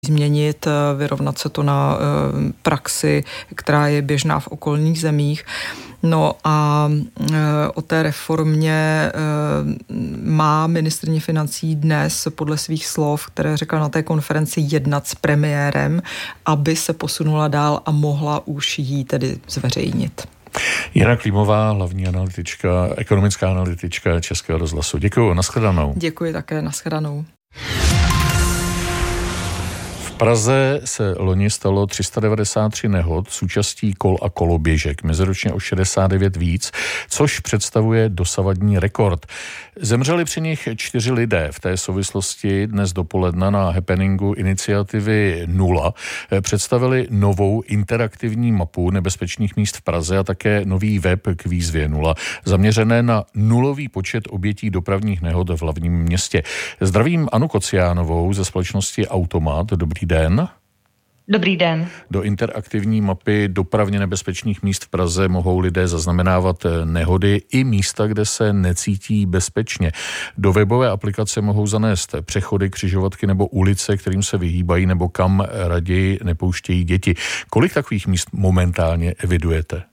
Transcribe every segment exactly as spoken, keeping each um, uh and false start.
změnit, vyrovnat se to na praxi, která je běžná v okolních zemích. No a o té reformě má ministryně financí dnes podle svých slov, které řekla na té konferenci, jednat s premiérem, aby se posunula dál a mohla už jí tedy zveřejnit. Jana Klímová, hlavní analytička, ekonomická analytička Českého rozhlasu. Děkuji, nashledanou. Děkuji také, nashledanou. V Praze se loni stalo tři sta devadesát tři nehod s účastí kol a koloběžek, meziročně o šedesát devět víc, což představuje dosavadní rekord. Zemřeli při nich čtyři lidé. V té souvislosti dnes dopoledne na happeningu iniciativy Nula představili novou interaktivní mapu nebezpečných míst v Praze a také nový web k výzvě Nula, zaměřené na nulový počet obětí dopravních nehod v hlavním městě. Zdravím Anu Kociánovou ze společnosti Automat. Dobrý den. Dobrý den. Do interaktivní mapy dopravně nebezpečných míst v Praze mohou lidé zaznamenávat nehody i místa, kde se necítí bezpečně. Do webové aplikace mohou zanést přechody, křižovatky nebo ulice, kterým se vyhýbají nebo kam raději nepouštějí děti. Kolik takových míst momentálně evidujete?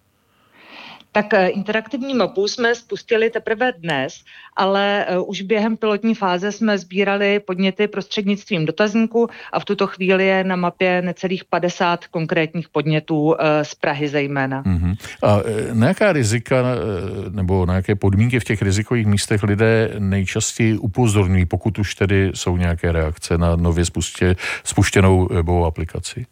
Tak interaktivní mapu jsme spustili teprve dnes, ale už během pilotní fáze jsme sbírali podněty prostřednictvím dotazníku a v tuto chvíli je na mapě necelých padesát konkrétních podnětů z Prahy zejména. Uh-huh. A na jaká rizika nebo na jaké podmínky v těch rizikových místech lidé nejčastěji upozorňují, pokud už tedy jsou nějaké reakce na nově spustě, spuštěnou webovou aplikaci?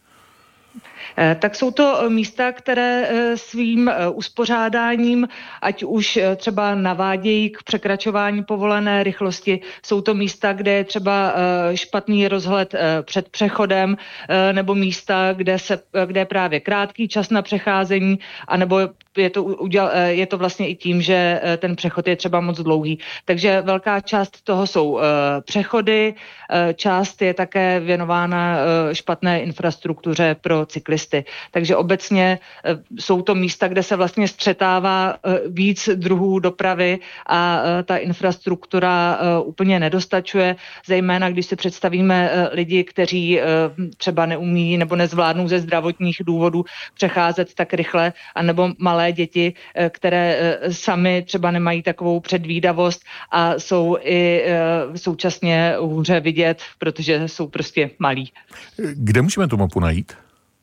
Tak jsou to místa, které svým uspořádáním, ať už třeba navádějí k překračování povolené rychlosti, jsou to místa, kde je třeba špatný rozhled před přechodem, nebo místa, kde, se, kde je právě krátký čas na přecházení, anebo je to, uděl, je to vlastně i tím, že ten přechod je třeba moc dlouhý. Takže velká část toho jsou přechody, část je také věnována špatné infrastruktuře pro cyklisty. Takže obecně jsou to místa, kde se vlastně střetává víc druhů dopravy a ta infrastruktura úplně nedostačuje, zejména když si představíme lidi, kteří třeba neumí nebo nezvládnou ze zdravotních důvodů přecházet tak rychle, anebo malé děti, které sami třeba nemají takovou předvídavost a jsou i současně hůře vidět, protože jsou prostě malí. Kde můžeme tu mapu najít?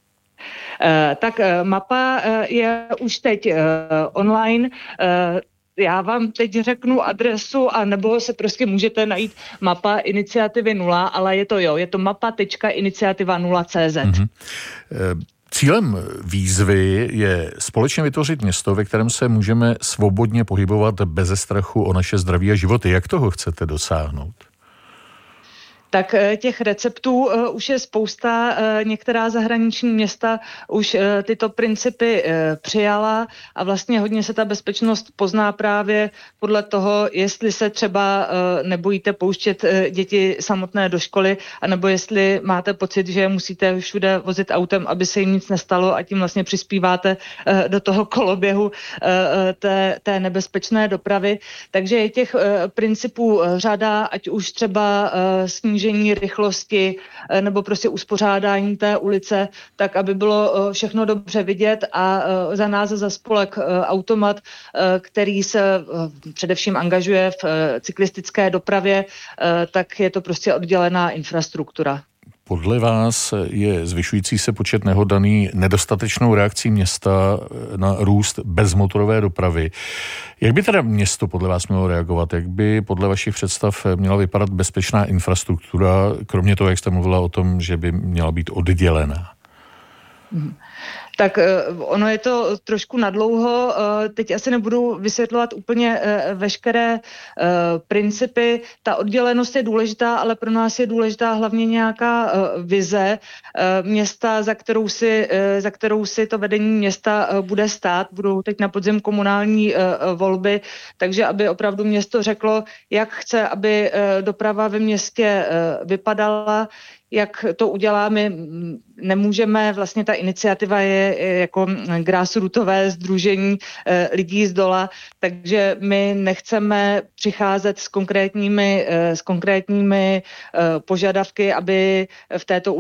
Tak mapa je už teď online. Já vám teď řeknu adresu, a nebo se prostě můžete najít mapa iniciativy Nula, ale je to jo, je to mapa tečka iniciativa nula tečka cé zet. Mm-hmm. Cílem výzvy je společně vytvořit město, ve kterém se můžeme svobodně pohybovat beze strachu o naše zdraví a životy. Jak toho chcete dosáhnout? Tak těch receptů uh, už je spousta. Uh, některá zahraniční města už uh, tyto principy uh, přijala a vlastně hodně se ta bezpečnost pozná právě podle toho, jestli se třeba uh, nebojíte pouštět uh, děti samotné do školy, anebo jestli máte pocit, že musíte všude vozit autem, aby se jim nic nestalo a tím vlastně přispíváte uh, do toho koloběhu uh, té, té nebezpečné dopravy. Takže je těch uh, principů uh, řada, ať už třeba uh, snížení rychlosti nebo prostě uspořádání té ulice, tak aby bylo všechno dobře vidět a za nás za spolek Automat, který se především angažuje v cyklistické dopravě, tak je to prostě oddělená infrastruktura. Podle vás je zvyšující se počet nehod daný nedostatečnou reakcí města na růst bezmotorové dopravy. Jak by teda město podle vás mělo reagovat? Jak by podle vašich představ měla vypadat bezpečná infrastruktura, kromě toho, jak jste mluvila o tom, že by měla být oddělená? Hmm. Tak ono je to trošku nadlouho. Teď asi nebudu vysvětlovat úplně veškeré principy. Ta oddělenost je důležitá, ale pro nás je důležitá hlavně nějaká vize města, za kterou si, za kterou si to vedení města bude stát. Budou teď na podzim komunální volby, takže aby opravdu město řeklo, jak chce, aby doprava ve městě vypadala, jak to uděláme, nemůžeme, vlastně ta iniciativa je jako grassrootové sdružení lidí z dola, takže my nechceme přicházet s konkrétními, s konkrétními požadavky, aby v této